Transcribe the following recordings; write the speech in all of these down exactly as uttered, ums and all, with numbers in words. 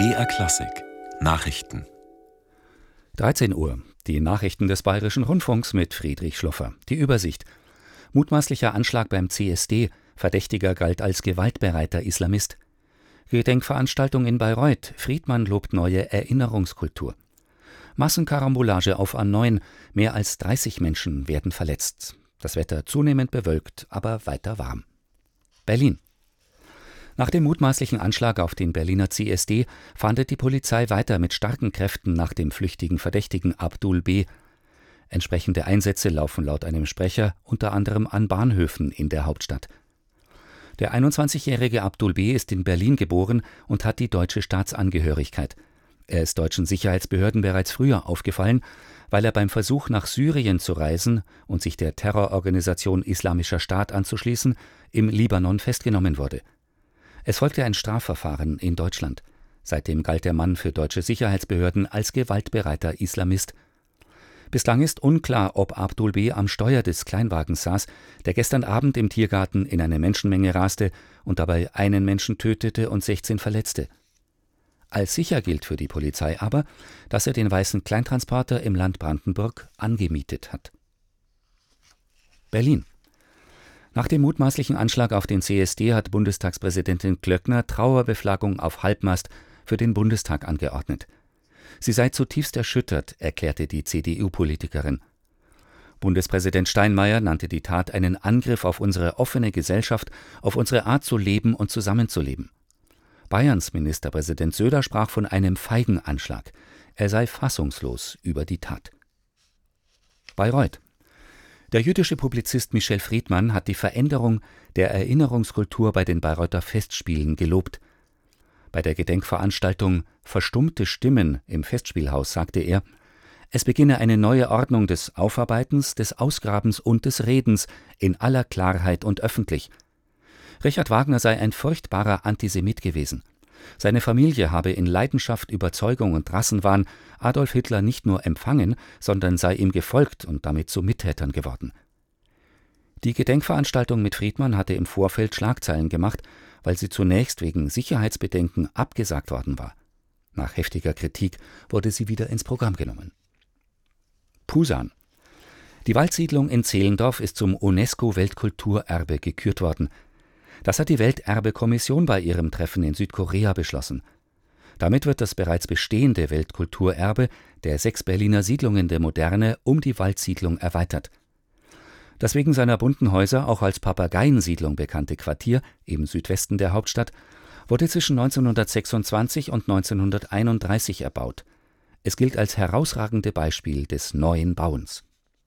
B R Klassik Nachrichten. dreizehn Uhr. Die Nachrichten des Bayerischen Rundfunks mit Friedrich Schloffer. Die Übersicht. Mutmaßlicher Anschlag beim C S D. Verdächtiger galt als gewaltbereiter Islamist. Gedenkveranstaltung in Bayreuth. Friedmann lobt neue Erinnerungskultur. Massenkarambolage auf A neun. Mehr als dreißig Menschen werden verletzt. Das Wetter zunehmend bewölkt, aber weiter warm. Berlin. Nach dem mutmaßlichen Anschlag auf den Berliner C S D fahndet die Polizei weiter mit starken Kräften nach dem flüchtigen Verdächtigen Abdul B. Entsprechende Einsätze laufen laut einem Sprecher unter anderem an Bahnhöfen in der Hauptstadt. Der einundzwanzigjährige Abdul B. ist in Berlin geboren und hat die deutsche Staatsangehörigkeit. Er ist deutschen Sicherheitsbehörden bereits früher aufgefallen, weil er beim Versuch, nach Syrien zu reisen und sich der Terrororganisation Islamischer Staat anzuschließen, im Libanon festgenommen wurde. Es folgte ein Strafverfahren in Deutschland. Seitdem galt der Mann für deutsche Sicherheitsbehörden als gewaltbereiter Islamist. Bislang ist unklar, ob Abdul B. am Steuer des Kleinwagens saß, der gestern Abend im Tiergarten in eine Menschenmenge raste und dabei einen Menschen tötete und sechzehn verletzte. Als sicher gilt für die Polizei aber, dass er den weißen Kleintransporter im Land Brandenburg angemietet hat. Berlin. Nach dem mutmaßlichen Anschlag auf den C S D hat Bundestagspräsidentin Glöckner Trauerbeflaggung auf Halbmast für den Bundestag angeordnet. Sie sei zutiefst erschüttert, erklärte die C D U-Politikerin. Bundespräsident Steinmeier nannte die Tat einen Angriff auf unsere offene Gesellschaft, auf unsere Art zu leben und zusammenzuleben. Bayerns Ministerpräsident Söder sprach von einem feigen Anschlag. Er sei fassungslos über die Tat. Bayreuth. Der jüdische Publizist Michel Friedmann hat die Veränderung der Erinnerungskultur bei den Bayreuther Festspielen gelobt. Bei der Gedenkveranstaltung »Verstummte Stimmen« im Festspielhaus sagte er, es beginne eine neue Ordnung des Aufarbeitens, des Ausgrabens und des Redens in aller Klarheit und öffentlich. Richard Wagner sei ein furchtbarer Antisemit gewesen. Seine Familie habe in Leidenschaft, Überzeugung und Rassenwahn Adolf Hitler nicht nur empfangen, sondern sei ihm gefolgt und damit zu Mittätern geworden. Die Gedenkveranstaltung mit Friedmann hatte im Vorfeld Schlagzeilen gemacht, weil sie zunächst wegen Sicherheitsbedenken abgesagt worden war. Nach heftiger Kritik wurde sie wieder ins Programm genommen. Pusan. Die Waldsiedlung in Zehlendorf ist zum UNESCO-Weltkulturerbe gekürt worden. Das hat die Welterbekommission bei ihrem Treffen in Südkorea beschlossen. Damit wird das bereits bestehende Weltkulturerbe der sechs Berliner Siedlungen der Moderne um die Waldsiedlung erweitert. Das wegen seiner bunten Häuser auch als Papageiensiedlung bekannte Quartier im Südwesten der Hauptstadt wurde zwischen neunzehnhundertsechsundzwanzig und neunzehnhunderteinunddreißig erbaut. Es gilt als herausragende Beispiel des neuen Bauens.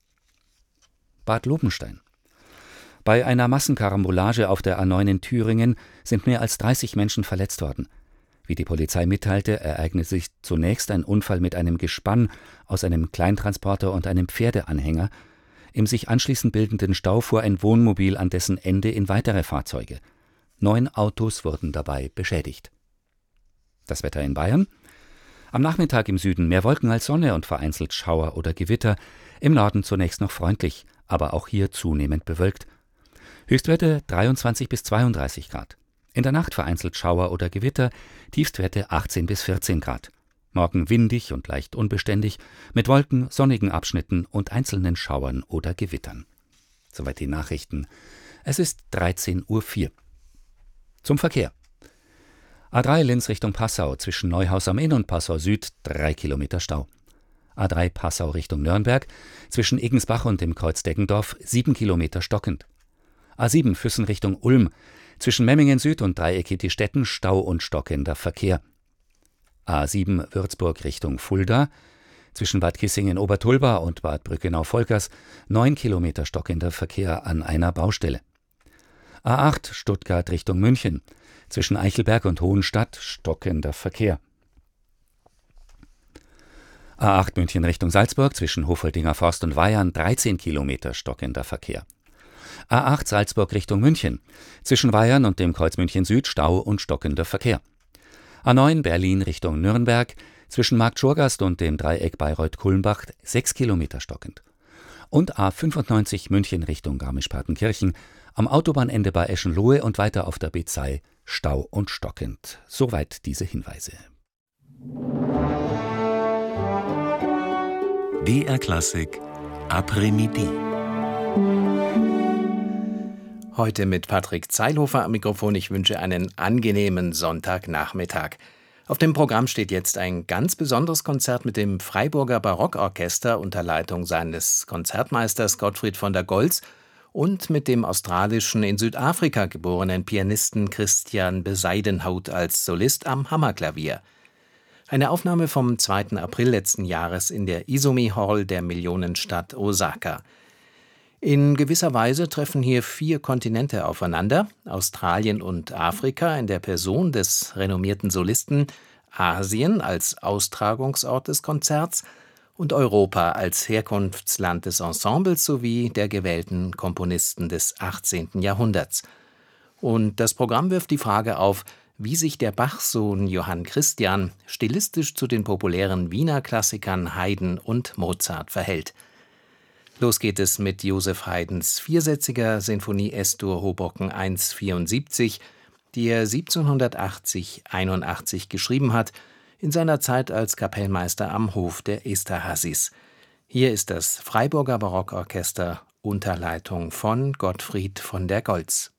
Bad Lobenstein. Bei einer Massenkarambolage auf der A neun in Thüringen sind mehr als dreißig Menschen verletzt worden. Wie die Polizei mitteilte, ereignete sich zunächst ein Unfall mit einem Gespann aus einem Kleintransporter und einem Pferdeanhänger. Im sich anschließend bildenden Stau fuhr ein Wohnmobil an dessen Ende in weitere Fahrzeuge. Neun Autos wurden dabei beschädigt. Das Wetter in Bayern? Am Nachmittag im Süden mehr Wolken als Sonne und vereinzelt Schauer oder Gewitter. Im Norden zunächst noch freundlich, aber auch hier zunehmend bewölkt. Höchstwerte dreiundzwanzig bis zweiunddreißig Grad. In der Nacht vereinzelt Schauer oder Gewitter, Tiefstwerte achtzehn bis vierzehn Grad. Morgen windig und leicht unbeständig, mit Wolken, sonnigen Abschnitten und einzelnen Schauern oder Gewittern. Soweit die Nachrichten. Es ist dreizehn Uhr vier. Zum Verkehr. A drei Linz Richtung Passau zwischen Neuhaus am Inn und Passau Süd drei Kilometer Stau. A drei Passau Richtung Nürnberg zwischen Egensbach und dem Kreuz Deggendorf sieben Kilometer stockend. A sieben Füssen Richtung Ulm, zwischen Memmingen Süd und Dreieckig-Stetten Stau und stockender Verkehr. A sieben Würzburg Richtung Fulda, zwischen Bad Kissingen-Obertulba und Bad Brückenau-Volkers neun Kilometer stockender Verkehr an einer Baustelle. A acht Stuttgart Richtung München, zwischen Eichelberg und Hohenstadt stockender Verkehr. A acht München Richtung Salzburg, zwischen Hofoldinger Forst und Weyern dreizehn Kilometer stockender Verkehr. A acht Salzburg Richtung München, zwischen Weyern und dem Kreuz München Süd Stau und stockender Verkehr. A neun Berlin Richtung Nürnberg, zwischen Markt Schurgast und dem Dreieck Bayreuth-Kulmbach sechs Kilometer stockend. Und A fünfundneunzig München Richtung Garmisch-Partenkirchen, am Autobahnende bei Eschenlohe und weiter auf der Bezei Stau und stockend. Soweit diese Hinweise. D R Klassik Après-Midi. Heute mit Patrick Zeilhofer am Mikrofon. Ich wünsche einen angenehmen Sonntagnachmittag. Auf dem Programm steht jetzt ein ganz besonderes Konzert mit dem Freiburger Barockorchester unter Leitung seines Konzertmeisters Gottfried von der Goltz und mit dem australischen, in Südafrika geborenen Pianisten Christian Bezuidenhout als Solist am Hammerklavier. Eine Aufnahme vom zweiten April letzten Jahres in der Izumi Hall der Millionenstadt Osaka. In gewisser Weise treffen hier vier Kontinente aufeinander, Australien und Afrika in der Person des renommierten Solisten, Asien als Austragungsort des Konzerts und Europa als Herkunftsland des Ensembles sowie der gewählten Komponisten des achtzehnten Jahrhunderts. Und das Programm wirft die Frage auf, wie sich der Bach-Sohn Johann Christian stilistisch zu den populären Wiener Klassikern Haydn und Mozart verhält. Los geht es mit Joseph Haydns viersätziger Sinfonie Es-Dur Hoboken eins vierundsiebzig, die er siebzehnhundertachtzig einundachtzig geschrieben hat, in seiner Zeit als Kapellmeister am Hof der Esterházys. Hier ist das Freiburger Barockorchester unter Leitung von Gottfried von der Goltz.